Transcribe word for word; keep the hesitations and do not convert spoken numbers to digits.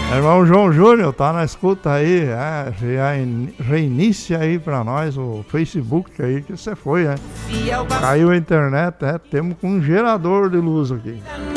Irmão João Júnior, tá na escuta aí, é, reinicia aí pra nós o Facebook aí, que você foi, né? Caiu a internet, é, temos um gerador de luz aqui.